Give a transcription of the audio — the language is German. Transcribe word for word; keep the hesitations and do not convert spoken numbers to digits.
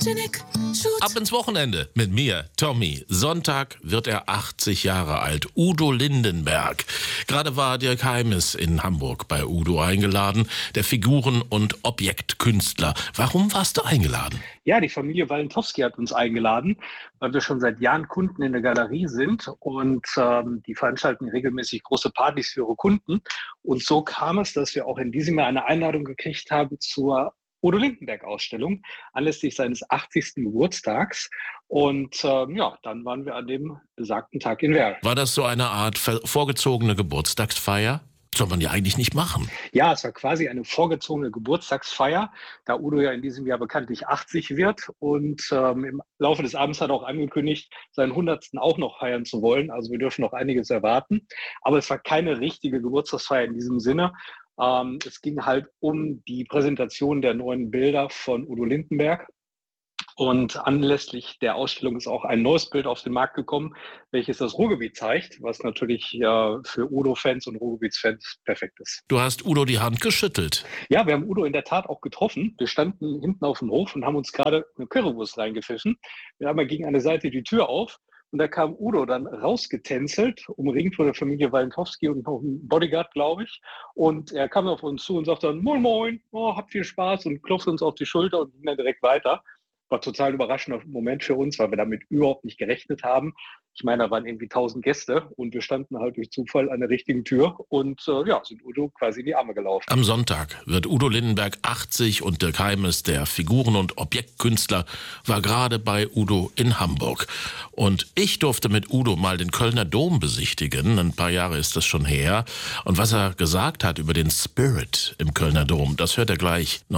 Ab ins Wochenende mit mir, Tommy. Sonntag wird er achtzig Jahre alt. Udo Lindenberg. Gerade war Dirk Heimes in Hamburg bei Udo eingeladen, der Figuren- und Objektkünstler. Warum warst du eingeladen? Ja, die Familie Walentowski hat uns eingeladen, weil wir schon seit Jahren Kunden in der Galerie sind und ähm, die veranstalten regelmäßig große Partys für ihre Kunden. Und so kam es, dass wir auch in diesem Jahr eine Einladung gekriegt haben zur Udo Lindenberg-Ausstellung anlässlich seines achtzigsten Geburtstags. Und ähm, ja, dann waren wir an dem besagten Tag in Werl. War das so eine Art ver- vorgezogene Geburtstagsfeier? Soll man ja eigentlich nicht machen. Ja, es war quasi eine vorgezogene Geburtstagsfeier, da Udo ja in diesem Jahr bekanntlich achtzig wird. Und ähm, im Laufe des Abends hat er auch angekündigt, seinen hundertsten auch noch feiern zu wollen. Also wir dürfen noch einiges erwarten. Aber es war keine richtige Geburtstagsfeier in diesem Sinne. Ähm, es ging halt um die Präsentation der neuen Bilder von Udo Lindenberg. Und anlässlich der Ausstellung ist auch ein neues Bild auf den Markt gekommen, welches das Ruhrgebiet zeigt, was natürlich ja für Udo-Fans und Ruhrgebietsfans perfekt ist. Du hast Udo die Hand geschüttelt. Ja, wir haben Udo in der Tat auch getroffen. Wir standen hinten auf dem Hof und haben uns gerade eine Currywurst reingepfiffen. Wir haben gegen eine Seite die Tür auf und da kam Udo dann rausgetänzelt, umringt von der Familie Walentowski und noch ein Bodyguard, glaube ich. Und er kam auf uns zu und sagte dann, moin moin, oh, habt viel Spaß, und klopfte uns auf die Schulter und ging dann direkt weiter. War total überraschender Moment für uns, weil wir damit überhaupt nicht gerechnet haben. Ich meine, da waren irgendwie tausend Gäste und wir standen halt durch Zufall an der richtigen Tür und äh, ja, sind Udo quasi in die Arme gelaufen. Am Sonntag wird Udo Lindenberg achtzig und Dirk Heimes, der Figuren- und Objektkünstler, war gerade bei Udo in Hamburg. Und ich durfte mit Udo mal den Kölner Dom besichtigen. Ein paar Jahre ist das schon her. Und was er gesagt hat über den Spirit im Kölner Dom, das hört er gleich noch.